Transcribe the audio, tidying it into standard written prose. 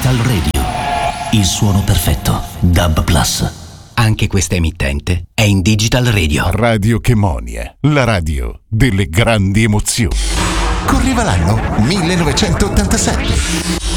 Digital Radio. Il suono perfetto. DAB+. Anche questa emittente è in Digital Radio. Radio Chemonia, la radio delle grandi emozioni. Correva l'anno 1987.